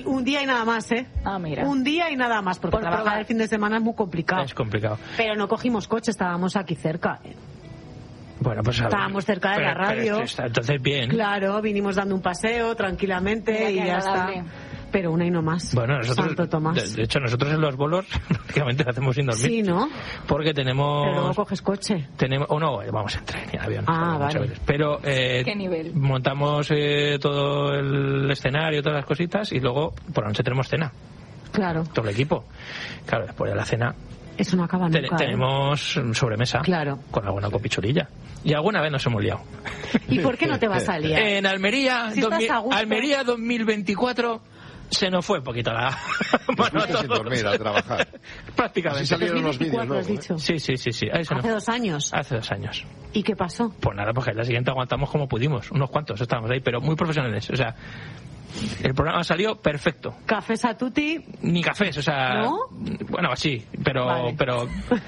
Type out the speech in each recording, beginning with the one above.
Un día y nada más, ¿eh? Ah, mira. Un día y nada más, porque trabajar el fin de semana es muy complicado. Es complicado. Pero no cogimos coche, estábamos aquí cerca. Bueno, pues estábamos cerca de la radio. Entonces bien. Claro, vinimos dando un paseo tranquilamente y ya está. Pero una y no más. Bueno, nosotros, Santo Tomás. De hecho, nosotros en los bolos prácticamente lo hacemos sin dormir. Sí, ¿no? Porque tenemos... Pero luego coges coche. No, vamos en tren y en avión. Vale. Pero ¿qué nivel? Montamos todo el escenario, todas las cositas, y luego por la noche tenemos cena. Claro. Todo el equipo. Claro, después de la cena... Eso no acaba nunca. Tenemos sobremesa. Claro. Con alguna copichurilla. Y alguna vez nos hemos liado. ¿Y por qué no te vas a liar? En Almería, Si Almería 2021... se nos fue un poquito la mano sin dormir, a trabajar. Prácticamente. Así salieron los vídeos luego, has dicho. Sí. Hace 2 años. Hace 2 años. ¿Y qué pasó? Pues nada, porque el día siguiente aguantamos como pudimos. Unos cuantos estábamos ahí, pero muy profesionales. O sea, el programa salió perfecto. ¿Cafés a tutti? Ni cafés, o sea... ¿No? Bueno, sí, pero... Vale. pero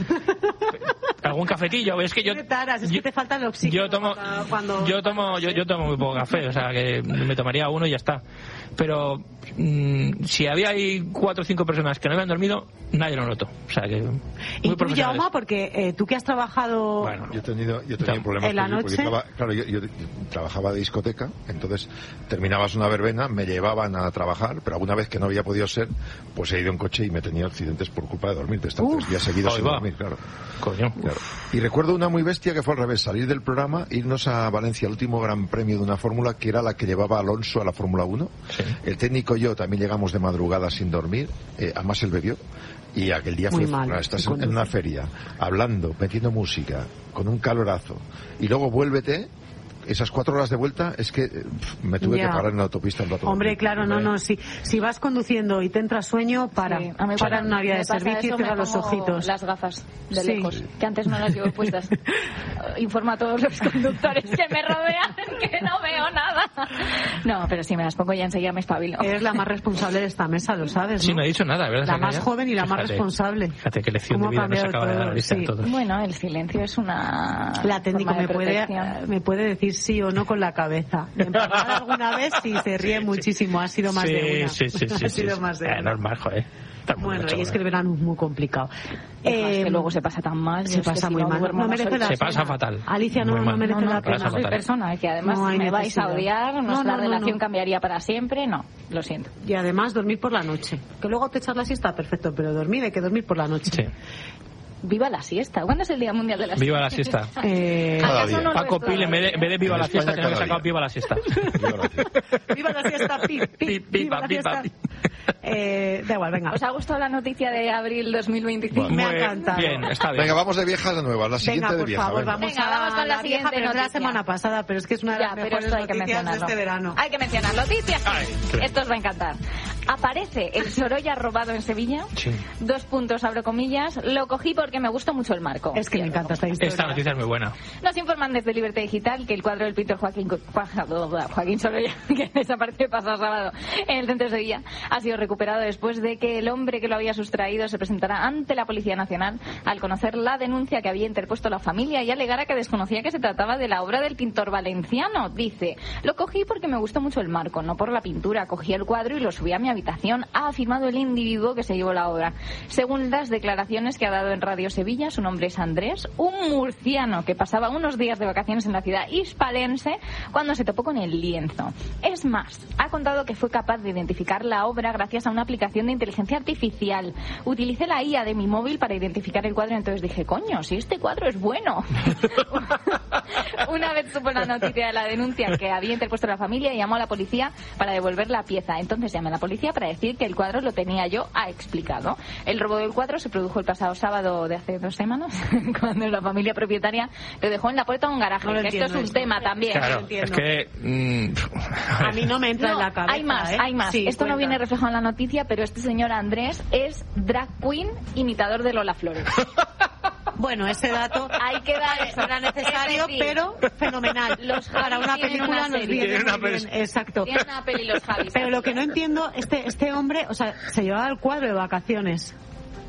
algún cafetillo, es que yo... Es que te falta el oxígeno. Yo tomo muy poco café, o sea, que me tomaría uno y ya está. Pero si había ahí 4 o 5 personas que no habían dormido, nadie lo notó. O sea que ¿Y tú, Jaume, porque tú que has trabajado... Bueno, yo he tenido problemas en la noche. Yo trabajaba de discoteca, entonces terminabas una verbena, me llevaban a trabajar, pero alguna vez que no había podido ser, pues he ido en coche y me he tenido accidentes por culpa de dormir. De estar 3 días seguidos sin dormir, claro. Coño. Claro. Y recuerdo una muy bestia que fue al revés, salir del programa, irnos a Valencia, el último gran premio de una fórmula que era la que llevaba Alonso a la Fórmula 1. Sí. El técnico y yo también llegamos de madrugada sin dormir, además él bebió. Y aquel día fue, estás en una feria, hablando, metiendo música, con un calorazo, y luego vuélvete, esas 4 horas de vuelta, es que me tuve que parar en la autopista un rato. Hombre, claro, si vas conduciendo y te entra sueño, para en una vía de servicio y cierra los ojitos. Las gafas de lejos, que antes no las llevo puestas. Informa a todos los conductores que me rodean que no veo nada. No, pero si me las pongo ya enseguida me espabilo. Eres la más responsable de esta mesa, lo sabes, ¿no? Sí, no he dicho nada, ¿verdad? La más joven y la más responsable. Fíjate qué lección de vida nos acaba de dar Alicia a todos. Bueno, el silencio es una... La técnica me puede decir sí o no con la cabeza. Empezar alguna vez y se ríe muchísimo. Ha sido más de una. Sí. Ha sido más de una. Normal, joder. Bueno, y es que el verano es muy complicado. Que luego se pasa tan mal. Se pasa muy mal. No merece la pena. Se pasa fatal. Alicia, no merece la pena. Soy persona que además me vais a odiar, nuestra relación cambiaría para siempre. No, lo siento. Y además dormir por la noche. Que luego te echas la siesta, perfecto, pero hay que dormir por la noche. Sí. Viva la siesta. ¿Cuándo es el Día Mundial de la Siesta? Viva la siesta. Paco Pil, en vez de Viva la Siesta, tenemos que sacar Viva la Siesta. Viva la siesta, viva la siesta. Da igual, venga. ¿Os ha gustado la noticia de abril 2025? Bueno, me ha encantado. Bien, está bien. Venga, vamos de viejas de nuevo. La siguiente de vieja. Por favor, vamos con la siguiente vieja, noticia. La semana pasada, pero es que es una de las mejores noticias de este verano. Hay que mencionar noticias. Esto os va a encantar. Aparece el Sorolla robado en Sevilla. Sí. 2 puntos, abro comillas. Lo cogí porque me gustó mucho el marco. Es que me encanta esta historia. Esta noticia es muy buena. Nos informan desde Libertad Digital que el cuadro del pintor Joaquín Sorolla, que desapareció el pasado sábado en el centro de Sevilla, ha sido recuperado después de que el hombre que lo había sustraído se presentara ante la Policía Nacional al conocer la denuncia que había interpuesto la familia y alegara que desconocía que se trataba de la obra del pintor valenciano. Dice: lo cogí porque me gustó mucho el marco, no por la pintura. Cogí el cuadro y lo subí a mi habitación, ha afirmado el individuo que se llevó la obra. Según las declaraciones que ha dado en Radio Sevilla, su nombre es Andrés, un murciano que pasaba unos días de vacaciones en la ciudad hispalense cuando se topó con el lienzo. Es más, ha contado que fue capaz de identificar la obra gracias a una aplicación de inteligencia artificial. Utilicé la IA de mi móvil para identificar el cuadro y entonces dije, coño, si este cuadro es bueno. Una vez supo la noticia de la denuncia que había interpuesto la familia, llamó a la policía para devolver la pieza. Entonces llamé a la policía para decir que el cuadro lo tenía yo, ha explicado. El robo del cuadro se produjo el pasado sábado de hace 2 semanas, cuando la familia propietaria lo dejó en la puerta de un garaje. No esto es un tema también. Claro, es que... a mí no me entra en la cabeza. Hay más. Sí, esto no viene reflejado en la noticia, pero este señor Andrés es drag queen imitador de Lola Flores. Bueno, ese dato hay que dar, era necesario, pero fenomenal. Para una película nos viene muy bien. Exacto. Tiene una peli los Javis. Pero lo que no entiendo, este hombre, o sea, se llevaba el cuadro de vacaciones.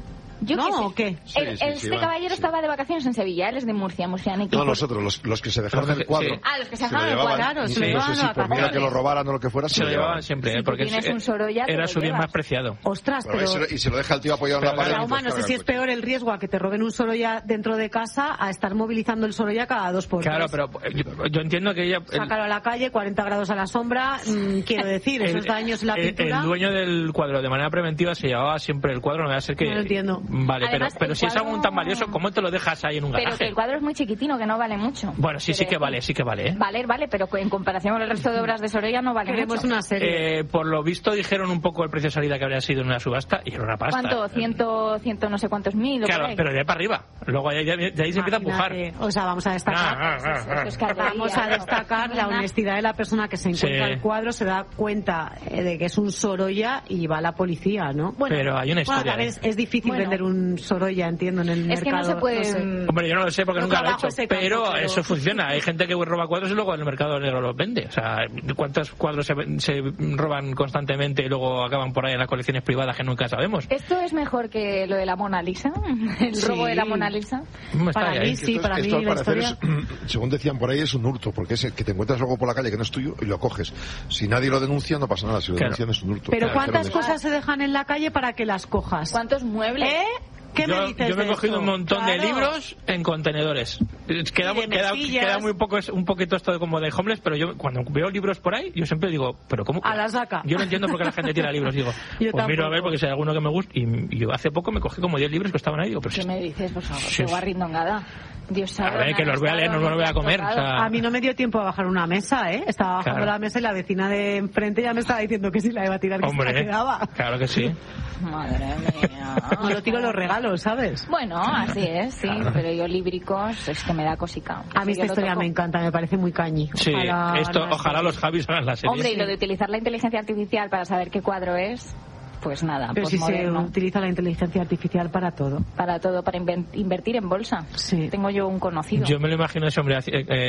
Yo ¿No? qué sé. ¿O qué? Este caballero estaba de vacaciones en Sevilla, él es de Murcia, murcianeco. No, nosotros, los que se dejaron el cuadro. Los que se dejaron el cuadro. Claro, no sé si por miedo a que lo robaran o lo que fuera, se lo llevaban siempre, porque tienes un Sorolla, era su bien más preciado. Ostras, pero... Y se lo deja el tío apoyado en la pared. No sé si es peor el riesgo a que te roben un Sorolla dentro de casa a estar movilizando el Sorolla cada 2 por 3. Claro, pero yo entiendo que ella... Sácalo a la calle, 40 grados a la sombra, quiero decir, esos daños en la pintura... El dueño del cuadro, de manera preventiva, se llevaba siempre el cuadro, no va a ser que... No lo entiendo. Vale, Además, pero si es algo tan valioso, ¿cómo te lo dejas ahí en un garaje? Pero que el cuadro es muy chiquitino, que no vale mucho. Bueno, sí que vale, ¿eh? Vale, pero en comparación con el resto de obras de Sorolla no vale Queremos mucho. una serie. Por lo visto dijeron un poco el precio de salida que habría sido en una subasta y era una pasta. ¿Cuánto? 100 no sé cuántos mil. Claro, pero de ahí para arriba. Luego de ahí se empieza a pujar. O sea, vamos a destacar. Vamos a destacar la honestidad de la persona que se encuentra el cuadro, se da cuenta de que es un Sorolla y va a la policía, ¿no? Bueno, pero hay una historia. Es difícil vender un Sorolla, entiendo, en el mercado. Es que no se puede... No sé. Hombre, yo no lo sé porque nunca lo he hecho, pero eso funciona. funciona. Hay gente que roba cuadros y luego en el mercado negro los vende. O sea, ¿cuántos cuadros se roban constantemente y luego acaban por ahí en las colecciones privadas que nunca sabemos? ¿Esto es mejor que lo de la Mona Lisa? ¿El robo de la Mona Lisa? Para mí sí, para mí la historia... según decían por ahí, es un hurto, porque es que te encuentras algo por la calle que no es tuyo y lo coges. Si nadie lo denuncia, no pasa nada. Si lo denuncian, es un hurto. Pero ¿cuántas cosas se dejan en la calle para que las cojas? ¿Cuántos muebles? ¿Qué me dices yo me he cogido un montón de Claro. libros en contenedores. Queda muy poco, un poquito esto como de homeless, pero yo cuando veo libros por ahí, yo siempre digo, ¿pero cómo? A la saca. Yo no entiendo por qué la gente tira libros. Digo, Yo pues miro a ver tampoco. porque si hay alguno que me gusta. Y yo hace poco me cogí como 10 libros que estaban ahí. Digo, pero ¿Qué me dices, por favor? Sí. Qué guarrindongada. Dios sabe. A ver, que los voy a leer, no me los voy a comer. O sea... A mí no me dio tiempo a bajar una mesa, ¿eh? Estaba bajando la mesa y la vecina de enfrente ya me estaba diciendo que si la iba a tirar, que se la quedaba. Claro que sí. Madre mía. No lo tiro los regalos, ¿sabes? Bueno, así es, sí, pero yo líbricos es que me da cosica. A mí esta historia me encanta, me parece muy cañi. Sí, ojalá los Javis hagan la serie. Hombre, y lo de utilizar la inteligencia artificial para saber qué cuadro es, pues nada, pero si se moderno. utiliza la inteligencia artificial para todo. Para todo, para invertir en bolsa. Sí. Tengo yo un conocido. Yo me lo imagino ese hombre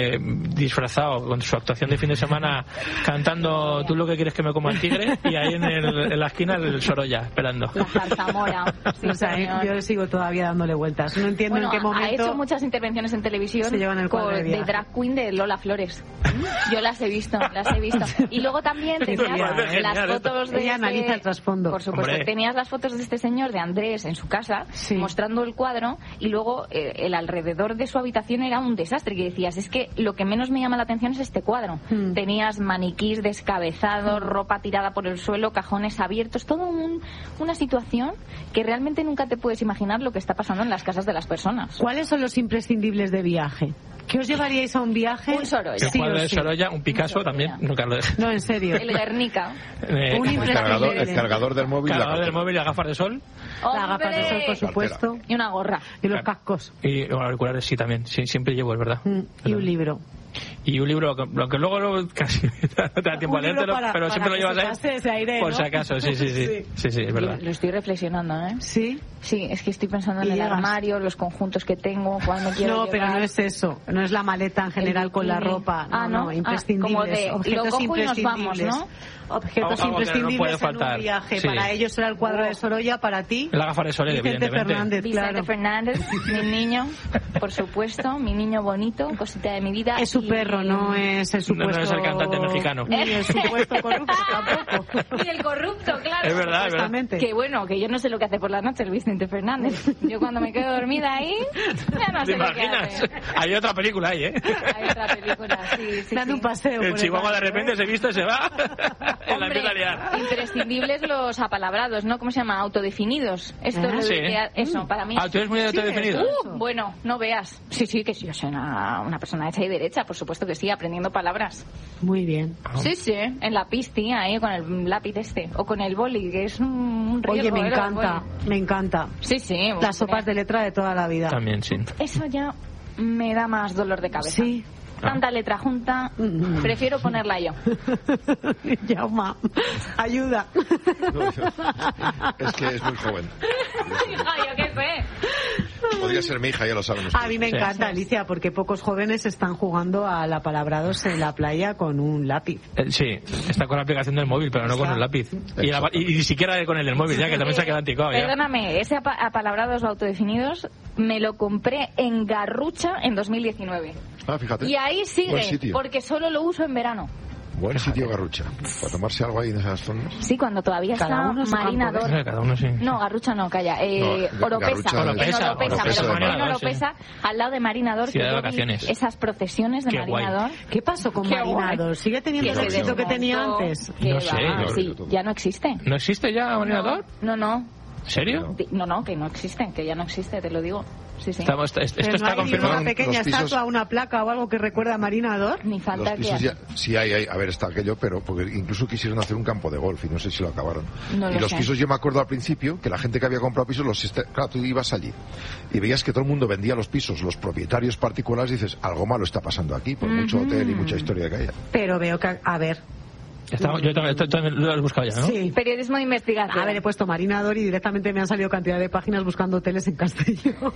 disfrazado con su actuación de fin de semana cantando Tú lo que quieres que me coma el tigre y ahí en la esquina el Sorolla esperando. La zarzamora. Sí, o sea, yo sigo todavía dándole vueltas. No entiendo en qué momento. Ha hecho muchas intervenciones en televisión se llevan el cuadro de drag queen de Lola Flores. Yo las he visto. Y luego también tenías las fotos de... Ella analiza el trasfondo. Por supuesto, Hombre. tenías las fotos de este señor, de Andrés, en su casa, mostrando el cuadro, y luego el alrededor de su habitación era un desastre, que decías, es que lo que menos me llama la atención es este cuadro. Tenías maniquís descabezados, ropa tirada por el suelo, cajones abiertos, todo una situación que realmente nunca te puedes imaginar lo que está pasando en las casas de las personas. ¿Cuáles son los imprescindibles de viaje? ¿Qué os llevaríais a un viaje? Un Sorolla. El cuadro de Sorolla, un Picasso también. Nunca lo dejé. No, en serio. El Guernica. El cargador del móvil. El cargador del móvil y las gafas de sol. Las gafas de sol, por supuesto. Y una gorra. Y los cascos. Y los auriculares sí también. Sí, siempre llevo, es verdad. Y un libro. Y un libro, lo que luego casi no te da tiempo a leértelo, pero siempre lo llevas ahí. Aire, por ¿no? si acaso, sí, es verdad. Lo estoy reflexionando, ¿eh? ¿Sí? Sí, es que estoy pensando en el armario, los conjuntos que tengo, cuando quiero No, pero no es eso. No es la maleta en general con la ropa. No, imprescindibles. Como objetos lo cojo imprescindibles. Y nos vamos, ¿no? Objetos Algo que no imprescindibles puede en faltar. un viaje. Sí. Para ellos era el cuadro de Sorolla, para ti La gafa de sol, Vicente evidentemente. Fernández, Vicente claro. Fernández, mi niño, por supuesto, mi niño bonito, cosita de mi vida. Es su perro, no es el supuesto... No es el cantante mexicano. Ni el supuesto corrupto tampoco. Y el corrupto, claro. Es verdad, Supuestamente. Que bueno, que yo no sé lo que hace por la noche el Vicente Fernández. Yo cuando me quedo dormida ahí, ya no ¿Te sé lo que imaginas? hace. Hay otra película ahí, ¿eh? Hay otra película, sí. Dando un paseo. El por chihuahua de barrio, repente se viste, se va. En la Hombre, empieza a liar. imprescindibles los apalabrados, ¿no? ¿Cómo se llama? Autodefinidos. Esto es Sí. Eso, para mí. ¿Tú eres muy autodefinido? Bueno, no veas. Sí, que sí, yo soy una persona hecha y derecha, por supuesto que sí, aprendiendo palabras. Muy bien. Sí, en la pisti, ahí con el lápiz o con el boli, que es un riesgo. Oye, me encanta. Sí. Las sopas de letra de toda la vida. También, sí. Eso ya me da más dolor de cabeza. Sí. Tanta letra junta, prefiero ponerla yo. Yauma, ayuda. Es que es muy joven. Ay, ¿qué fue? Podría ser mi hija, ya lo saben ustedes. A mí me encanta, Alicia, porque pocos jóvenes están jugando al apalabrados en la playa con un lápiz. Sí, está con la aplicación del móvil, pero no con el lápiz. Y ni siquiera con el del móvil, ya que también se ha quedado anticuado. Perdóname, ese apalabrados o autodefinidos me lo compré en Garrucha en 2019. Ah, fíjate. Y ahí sigue, porque solo lo uso en verano. Buen sitio Garrucha, para tomarse algo ahí en esas zonas. Sí, cuando todavía está Marinador. Cada uno, sí. No, Garrucha no, calla. Oropesa. En Oropesa, al lado de Marinador. Ciudad de vacaciones. Esas procesiones de Qué Marinador. Guay. ¿Qué pasó con Marinador? ¿Sigue teniendo el éxito que tenía antes? No sé. Sí, ya no existe. ¿No existe ya Marinador? No. ¿En serio? No, que no existe, que ya no existe, te lo digo. Sí. Esto no está confirmado. Una pequeña estatua, una placa o algo que recuerda a Marinador. Ni falta los pisos sí hay, a ver, está aquello, pero porque incluso quisieron hacer un campo de golf y no sé si lo acabaron. Y los pisos, yo me acuerdo al principio que la gente que había comprado pisos, claro, tú ibas allí y veías que todo el mundo vendía los pisos, los propietarios particulares, dices, algo malo está pasando aquí, por mucho hotel y mucha historia que haya. Pero veo que, a ver, Yo también lo he buscado ya, ¿no? Sí. Periodismo de investigación. A ver, he puesto Marinador y directamente me han salido cantidad de páginas buscando hoteles en Castellón.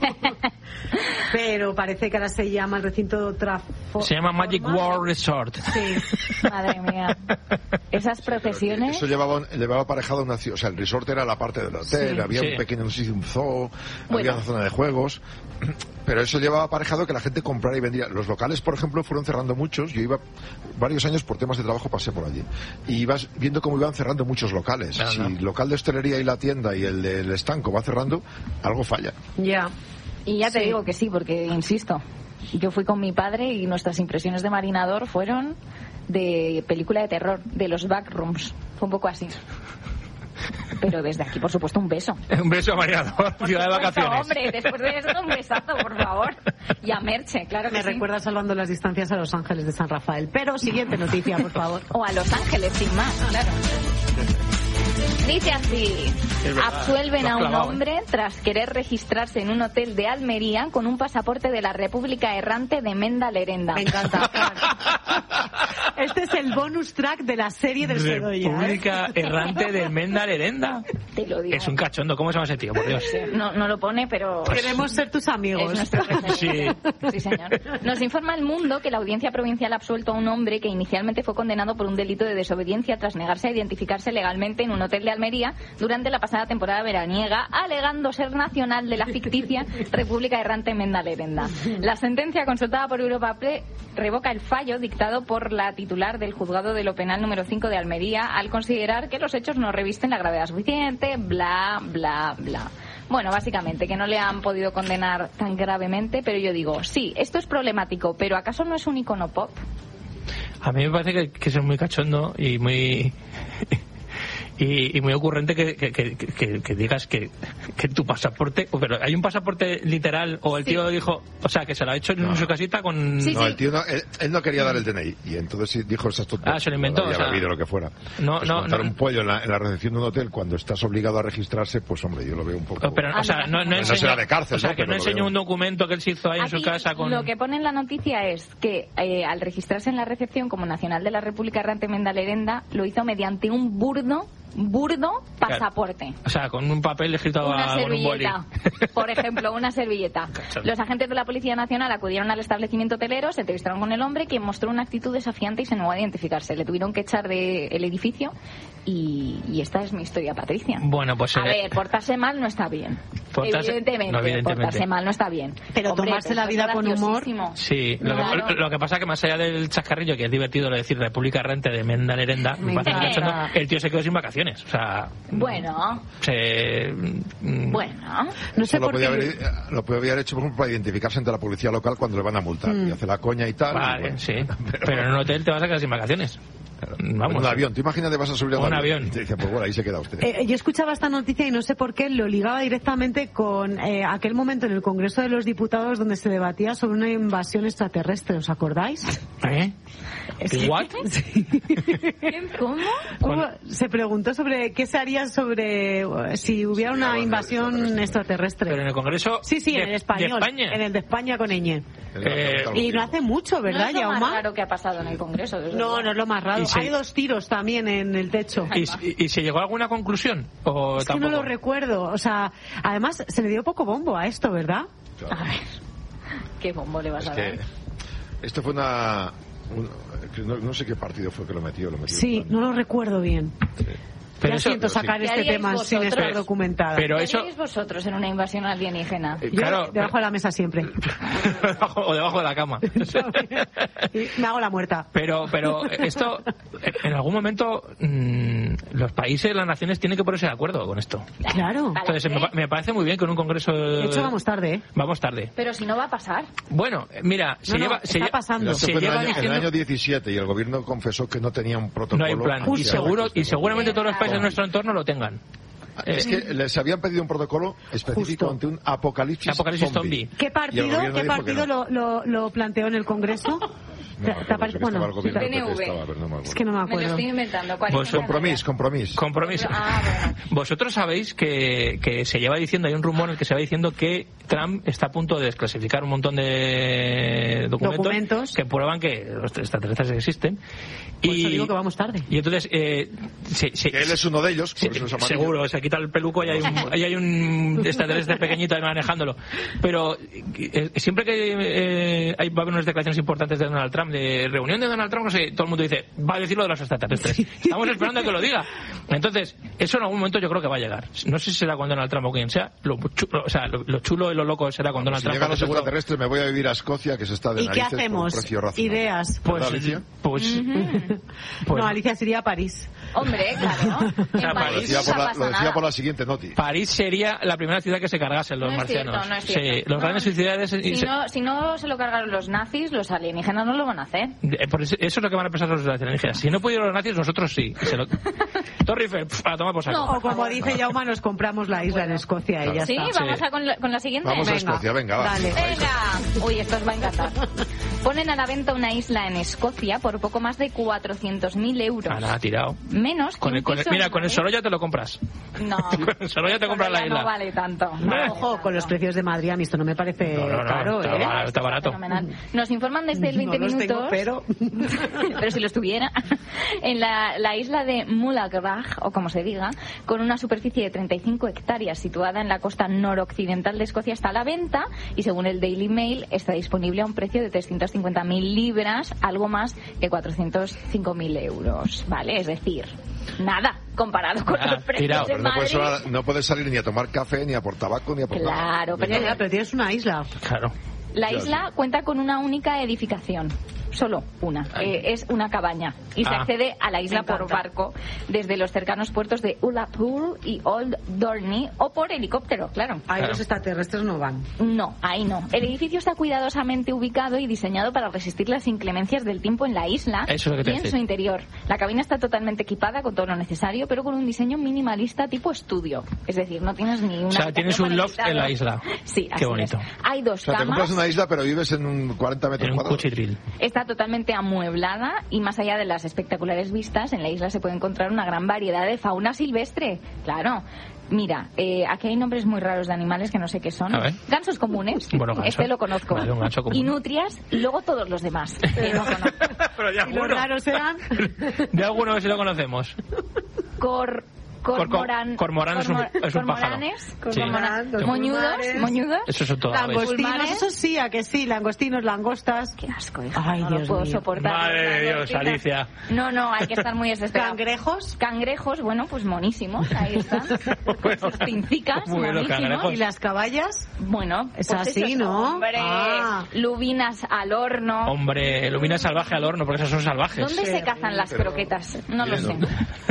Pero parece que ahora se llama el recinto Se llama Magic World Resort. Sí. Madre mía. Esas procesiones. Eso llevaba aparejado una ciudad. O sea, el resort era la parte del hotel, había un pequeño, no sé si un zoo, había una zona de juegos. Pero eso llevaba aparejado que la gente comprara y vendía. Los locales, por ejemplo, fueron cerrando muchos. Yo iba varios años por temas de trabajo, pasé por allí. Y ibas viendo cómo iban cerrando muchos locales. Si el local de hostelería y la tienda y el del estanco va cerrando, algo falla. Ya. Y ya te digo que sí, porque, insisto, yo fui con mi padre y nuestras impresiones de Marinador fueron de película de terror, de los backrooms. Fue un poco así. Pero desde aquí, por supuesto, un beso. Un beso a Marinador, ciudad de vacaciones. Hombre, después de esto, un besazo, por favor. Y a Merche, claro que Me recuerda salvando las distancias a Los Ángeles de San Rafael. Pero siguiente noticia, por favor. O a Los Ángeles, sin más, claro. Dice así: absuelven a un hombre tras querer registrarse en un hotel de Almería con un pasaporte de la República Errante de Menda Lerenda. Me encanta. Este es el bonus track de la serie del Sedoya. República Errante de Menda Lerenda. Te lo digo. Es un cachondo. ¿Cómo se llama ese tío? Por Dios. No lo pone, pero... Queremos ser tus amigos. Es nuestro sí, señor. Nos informa El Mundo que la Audiencia Provincial ha absuelto a un hombre que inicialmente fue condenado por un delito de desobediencia tras negarse a identificarse legalmente en un hotel de Almería durante la pasada temporada veraniega, alegando ser nacional de la ficticia República Errante Menda Lerenda. La sentencia consultada por Europa Press revoca el fallo dictado por la titular del Juzgado de lo Penal número 5 de Almería al considerar que los hechos no revisten la gravedad suficiente, bla, bla, bla. Bueno, básicamente, que no le han podido condenar tan gravemente, pero yo digo, sí, esto es problemático, pero ¿acaso no es un icono pop? A mí me parece que es muy cachondo y muy... Y muy ocurrente que digas que tu pasaporte, pero hay un pasaporte literal o el tío dijo, o sea, que se lo ha hecho en su casita con... Sí, el tío él no quería dar el DNI y entonces dijo esas tonterías. Se lo inventó. Había bebido lo que fuera. Montar un pollo en la recepción de un hotel cuando estás obligado a registrarse, pues hombre, yo lo veo un poco... Pero, o sea, no será de cárcel, o sea, que no enseñó un documento que él se hizo ahí en su casa con... Lo que pone en la noticia es que al registrarse en la recepción como nacional de la República Errante Menda Lerenda, lo hizo mediante un burdo pasaporte. Claro. O sea, con un papel escrito con un boli. Por ejemplo, una servilleta. Los agentes de la Policía Nacional acudieron al establecimiento hotelero, se entrevistaron con el hombre, quien mostró una actitud desafiante y se negó a identificarse. Le tuvieron que echar del edificio y esta es mi historia, Patricia. Bueno, pues... A ver, portarse mal no está bien. Evidentemente, portarse mal no está bien. Pero hombre, tomarse la vida con humor... Sí, lo que pasa es que más allá del chascarrillo, que es divertido decir República Errante de Menda Lerenda, el tío se quedó sin vacaciones. O sea, bueno, no sé por qué lo podía haber hecho, por ejemplo, para identificarse ante la policía local cuando le van a multar y hace la coña y tal. Vale, bueno, sí. Pero en un hotel te vas a quedar sin vacaciones. Vamos. Un avión, te imaginas, te vas a subir a un avión. Y te dicen, pues bueno, ahí se queda usted. Yo escuchaba esta noticia y no sé por qué lo ligaba directamente con aquel momento en el Congreso de los Diputados donde se debatía sobre una invasión extraterrestre, ¿os acordáis? ¿What? ¿Cómo? Se preguntó sobre qué se haría sobre si hubiera una invasión extraterrestre. Pero en el Congreso en el español, en el de España con Ñ. Y no hace mucho, ¿verdad, no es lo Jaume? más raro que ha pasado en el Congreso. No es lo más raro. hay 2 tiros también en el techo. ¿Y se llegó a alguna conclusión? ¿O es tampoco? que no lo recuerdo. O sea, además se le dio poco bombo a esto, ¿verdad? Claro. A ver, ¿qué bombo le vas a dar? Esto fue no sé qué partido fue que lo metió. Sí, no lo recuerdo bien. Sí. Pero ya siento sacar este tema sin estar documentada. Pero ¿Qué eso... haréis vosotros en una invasión alienígena? Yo debajo de la mesa siempre. O debajo de la cama. Me hago la muerta. Pero esto, en algún momento, los países, las naciones tienen que ponerse de acuerdo con esto. Claro. Entonces, me parece muy bien que en un congreso... De hecho, vamos tarde, ¿eh? Vamos tarde. Pero si no va a pasar. Bueno, mira, está pasando. En el año 17 y el gobierno confesó que no tenía un protocolo. No hay plan. Y seguramente todos los países de nuestro entorno lo tengan. Es que les habían pedido un protocolo específico ante un apocalipsis zombie. ¿Qué partido lo planteó en el Congreso? Bueno, el gobierno estaba, pero no me acuerdo. Es que no me acuerdo. Me lo estoy inventando. Compromiso. Bueno. Vosotros sabéis que se lleva diciendo, hay un rumor en el que se va diciendo que Trump está a punto de desclasificar un montón de documentos que prueban que los extraterrestres existen. Por eso digo que vamos tarde. Y entonces... él es uno de ellos, por eso es amarillo. Seguro, se quita el peluco y hay un extraterrestre pequeñito ahí manejándolo. Pero siempre que va a haber unas declaraciones importantes de Donald Trump, de reunión de Donald Trump, no sé, todo el mundo dice, va a decir lo de los extraterrestres. Estamos esperando a que lo diga. Entonces, eso en algún momento yo creo que va a llegar. No sé si será con Donald Trump o quien sea. Lo chulo y lo loco será con Donald Trump. Si llegan los extraterrestres, me voy a vivir a Escocia, que se está de narices. ¿Y qué hacemos? Ideas. No, Alicia sería París. Hombre, claro. En París lo decía por la siguiente noti. París sería la primera ciudad que se cargasen los marcianos. No es cierto. Sí, los grandes suicidios. Si no se lo cargaron los nazis, los alienígenas no lo van a hacer. Por eso es lo que van a pensar los alienígenas. Si no pudieron los nazis, nosotros sí. Torrifer, a tomar por saco. No, o como dice Jaume, nos compramos la isla en Escocia y ya está. Sí, vamos con la siguiente. Vamos a Escocia, venga. Dale. Venga. Uy, esto os va a encantar. Ponen a la venta una isla en Escocia por poco más de 400.000 euros. Nada, tirado. Menos que mira, con el Sorolla te lo compras. No. Con el Sorolla te compras la isla. No vale tanto. Ojo, con los precios de Madrid a mí esto no me parece caro, está barato. Nos informan desde el 20 minutos. Tengo, pero si los tuviera. En la isla de Mullaghmog, o como se diga, con una superficie de 35 hectáreas situada en la costa noroccidental de Escocia, está a la venta y según el Daily Mail está disponible a un precio de 350.000 libras, algo más que 405.000 euros. ¿Vale? Es decir, nada comparado con los precios de Madrid. No puedes salir ni a tomar café, ni a por tabaco, ni a por nada. Claro, pero tienes una isla. Claro. La isla cuenta con una única edificación. Solo una. Es una cabaña. Y se accede a la isla por barco desde los cercanos puertos de Ullapool y Old Dorney o por helicóptero, claro. Ahí los extraterrestres no van. No, ahí no. El edificio está cuidadosamente ubicado y diseñado para resistir las inclemencias del tiempo en la isla y en su interior. La cabina está totalmente equipada con todo lo necesario, pero con un diseño minimalista tipo estudio. Es decir, no tienes ni una... O sea, tienes un loft en la isla. Sí, así Qué bonito. Hay 2 camas. Te compras una isla, pero vives en un 40 metros cuadrados. En un cuchitril. Está totalmente amueblada y más allá de las espectaculares vistas, en la isla se puede encontrar una gran variedad de fauna silvestre. Claro. Mira, aquí hay nombres muy raros de animales que no sé qué son. Gansos comunes. Bueno, ganso. Este lo conozco. Vale, un ganso común. Y nutrias, y luego todos los demás. No conozco. Pero de alguno. ¿Y los raros eran? De alguno que sí lo conocemos. Cormorán es un pájaro. Moñudos. Eso son todo. Langostinos, eso sí, a que sí, langostinos, langostas. Qué asco, hija. Ay, no Dios lo puedo mío. soportar. Madre de Dios, Alicia. No, hay que estar muy desesperado. ¿Cangrejos? Bueno, pues monísimos, ahí están. Sus pincicas, monísimos. ¿Y las caballas? Bueno, es pues así, ¿no? Hombre, lubinas al horno. Hombre, lubina salvaje al horno, porque esas son salvajes. ¿Dónde se cazan las croquetas? No lo sé.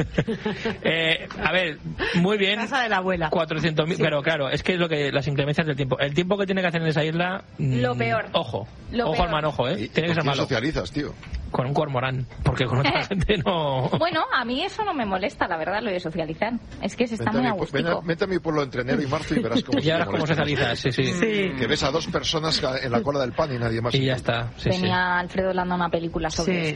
A ver, muy bien. Casa de la abuela. 400.000, pero claro, es que es lo que las inclemencias del tiempo. El tiempo que tiene que hacer en esa isla. Lo peor. Ojo al manojo, ¿eh? Tiene que ser malo. Socializas, tío? Con un cormorán, porque con otra gente no. Bueno, a mí eso no me molesta, la verdad, lo de socializar. Es que se está muy a gustico. Vete a mi pueblo entre enero y marzo y verás cómo cómo socializas, sí. Que ves a 2 personas en la cola del pan y nadie más. Y ya está. Tenía Alfredo Landa una película sobre esto.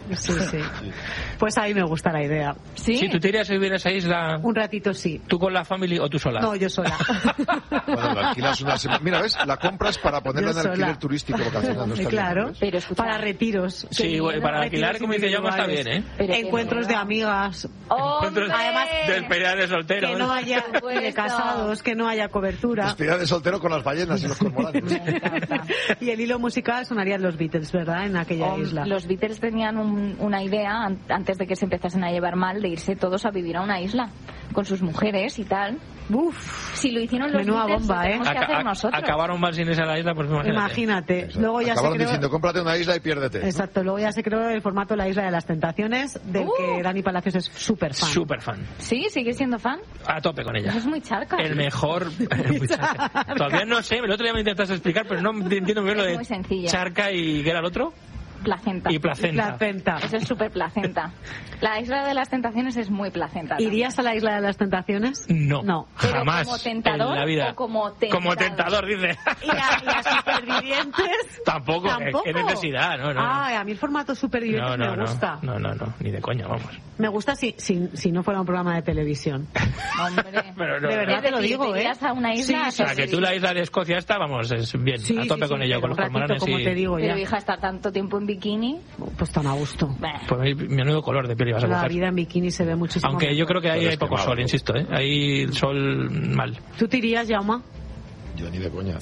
Sí. Pues a mí me gusta la idea. ¿Sí? Si tú te irías a vivir a esa isla... Un ratito sí. ¿Tú con la familia o tú sola? No, yo sola. Bueno, la alquilas una semana. Mira, ¿ves? La compras para ponerla en alquiler turístico vacacional. No está claro, bien, pero escucha, para retiros. Sí, para alquilar, como dice yo, está bien, ¿eh? Encuentros de amigas. Encuentros además, despedida de soltero. Que no haya de casados, que no haya cobertura. Despedida de soltero con las ballenas y los cormoranes. Y el hilo musical sonarían los Beatles, ¿verdad? En aquella isla. Los Beatles tenían una idea, antes de que se empezasen a llevar mal, de irse todos a vivir a una isla con sus mujeres y tal. Uf, si lo hicieron los menuda Beatles, bomba, lo tenemos que hacer nosotros. Acabaron mal sin irse a la isla, pues imagínate. Luego ya acabaron diciendo, cómprate una isla y piérdete. Exacto, luego ya se creó el formato La Isla de las Tentaciones, del que Dani Palacios es súper fan. Súper fan. ¿Sí? ¿Sigue siendo fan? A tope con ella. Eso es muy charca. El mejor... Todavía no sé, el otro día me intentaste explicar, pero no entiendo muy bien lo de muy sencilla. charca y... ¿qué era el otro? Placenta. Y placenta. Eso es súper placenta. La Isla de las Tentaciones es muy placenta. ¿Irías a la Isla de las Tentaciones? No. Jamás. ¿Como tentador en la vida. o como tentador? Como tentador, dice. ¿Y a supervivientes? Tampoco. ¿Qué necesidad? No. A mí el formato supervivientes me gusta. No, ni de coña, vamos. Me gusta si no fuera un programa de televisión. Hombre. Pero no, de verdad te lo digo, ¿te irías a una isla? Sí, o sea, que tú la isla de Escocia está, vamos, es bien. A tope con ello, con los cormoranes. Como te digo ya. Pero hija, estar tanto tiempo en bikini... Pues tan a gusto. Pues menudo color de piel ibas a coger. La vida en bikini se ve muchísimo. Aunque yo creo que ahí hay poco sol, insisto, ¿eh? Ahí el sol mal. ¿Tú te irías, Jaume? Yo ni de coña.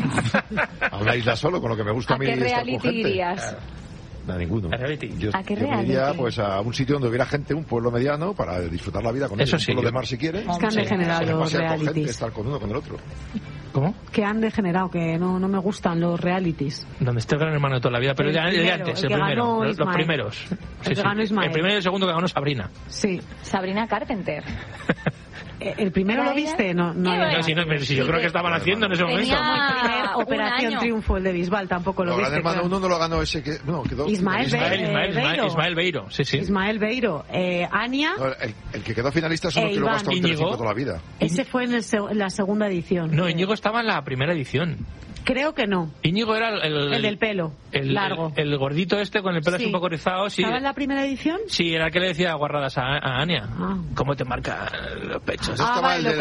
A una isla solo, con lo que me gusta a mí. ¿A qué reality irías? A ninguno. ¿A qué yo me iría pues a un sitio donde hubiera gente, un pueblo mediano, para disfrutar la vida con ellos. Sí, un pueblo de mar si quieres. Es que han degenerado los realities. Estar con uno con el otro. ¿Cómo? Que han degenerado, que no me gustan los realities. Donde esté el Gran Hermano de toda la vida, pero de antes, el primero, los primeros. El que ganó Ismael. El primero y el segundo que ganó Sabrina. Sí. Sabrina Carpenter. ¿El primero lo viste? No, si yo creo que estaban haciendo en ese momento. Operación Triunfo, el de Bisbal, tampoco lo viste. El Gran Hermano 1 no lo ganó ese que... No, quedó... Ismael Beiro, sí. Ismael Beiro. Ania... No, el que quedó finalista es uno que luego ha estado en Telecinco toda la vida. Ese fue en la segunda edición. No, Íñigo estaba en la primera edición. Creo que no. Íñigo era el del pelo largo. El gordito este con el pelo así un poco rizado. Sí. ¿Estaba en la primera edición? Sí, era el que le decía guarradas a Ania. ¿Cómo te marca los pechos? Estaba el de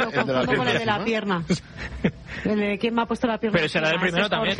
la pierna. ¿Quién me ha puesto la pierna? Pero será del primero también.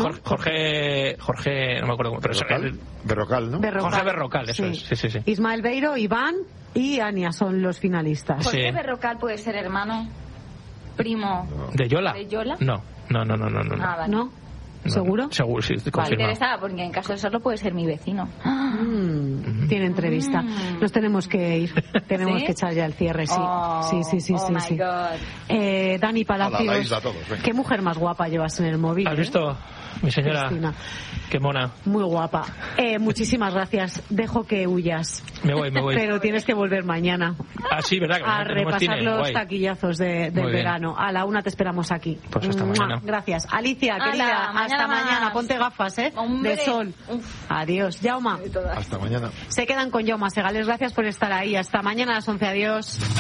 Jorge, no me acuerdo cómo. Pero Berrocal, ¿no? Jorge Berrocal, eso es. Sí. Ismael Beiro, Iván y Ania son los finalistas. Jorge Berrocal puede ser hermano, primo. ¿De Yola? No. Ah, vale. ¿No? ¿Seguro? Seguro, sí, confirmado. Me interesaba, porque en caso de serlo puede ser mi vecino. Tiene entrevista. Nos tenemos que ir. Tenemos que echar ya el cierre, sí. Sí. Dani Palacios. ¿Qué mujer más guapa llevas en el móvil? ¿Has visto, mi señora? Cristina. Qué mona. Muy guapa. Muchísimas gracias. Dejo que huyas. Me voy. Pero tienes que volver mañana. Ah, sí, ¿verdad? Que a repasar los taquillazos del verano. A la 1 te esperamos aquí. Pues hasta mañana. Gracias. Alicia, querida, hasta mañana. Ponte gafas, de sol. Adiós. Jaume. Hasta mañana. Se quedan con Jaume Segales. Gracias por estar ahí. Hasta mañana a las 11. Adiós.